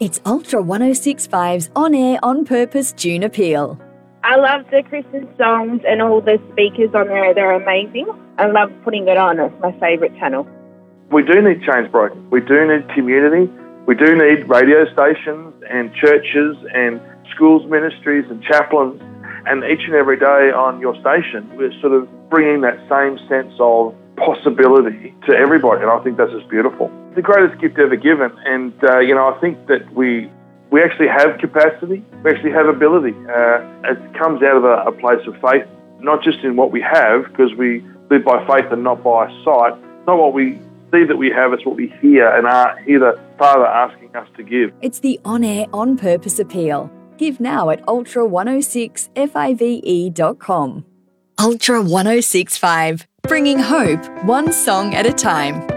It's Ultra 1065's On Air, On Purpose June Appeal. I love the Christmas songs and all the speakers on there. They're amazing. I love putting it on. It's my favourite channel. We do need change breaking. We do need community. We do need radio stations and churches and schools ministries and chaplains. And each and every day on your station, we're sort of bringing that same sense of possibility to everybody. And I think that's just beautiful. The greatest gift ever given. And, I think that we actually have capacity. We actually have ability. It comes out of a place of faith, not just in what we have, because we live by faith and not by sight. It's not what we see that we have, it's what we hear and hear the Father asking us to give. It's the On Air, On Purpose Appeal. Give now at ultra1065ve.com. Ultra 1065, bringing hope one song at a time.